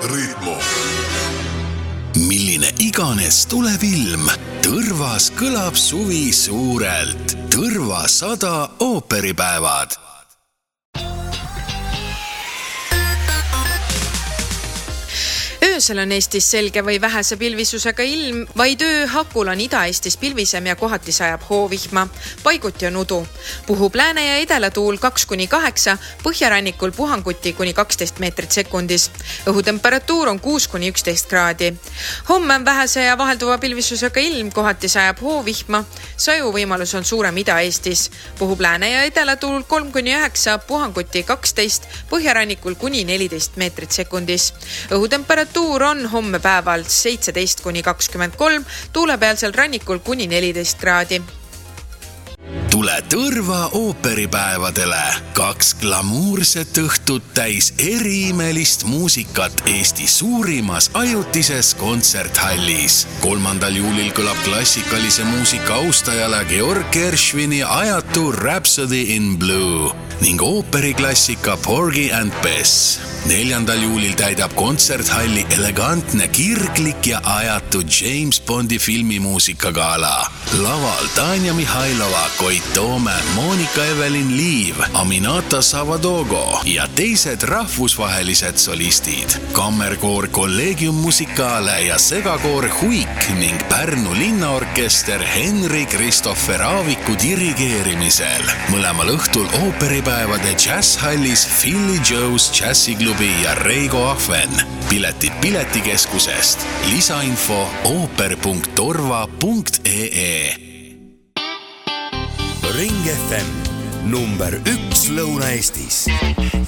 Ritmo. Milline iganes tuleb ilm, Tõrvas kõlab suvi suurelt. Tõrva 100 ooperipäevad. Öösel on Eestis selge või vähese pilvisusega ilm, vaid ööhakul on Ida-Eestis pilvisem ja kohati sajab hoovihma. Paiguti on udu. Puhub lääne ja edelatuul 2-8, põhjarannikul puhanguti kuni 12 meetrit sekundis. Õhutemperatuur on 6-11 kraadi. Homme on vähese ja vahelduva pilvisusega ilm, kohati sajab hoovihma. Saju võimalus on suurem Ida-Eestis. Puhub lääne ja edelatuul 3-9, puhanguti 12, põhjarannikul kuni 14 meetrit sekundis. Õhutemperatuur on homme päeval 17-23, tuulepealsel rannikul kuni 14 kraadi. Tule Tõrva ooperipäevadele. 2 glamuurset õhtut täis eriimelist muusikat Eesti suurimas ajutises kontserthallis. 3. juulil kõlab klassikalise muusika austajale Georg Gershwini ajatu Rhapsody in Blue ning ooperiklassika Porgy and Bess. 4. juulil täidab kontserthalli elegantne, kirglik ja ajatu James Bondi filmimuusikagala. Laval Tanja Mihhailova, Koit Toome, Monika Evelin Liiv, Aminata Savadogo ja teised rahvusvahelised solistid. Kammerkoor Collegium Musicale ja segakoor Huik ning Pärnu linnaorkester Henri Kristoffer Aaviku dirigeerimisel. Mõlemal õhtul ooperipäevade jazzhallis Philly Joe's Jazziklubi ja Reigo Ahven. Piletid Piletikeskusest. Lisainfo ooper.torva.ee. Ring FM number 1 Lõuna-Eestis.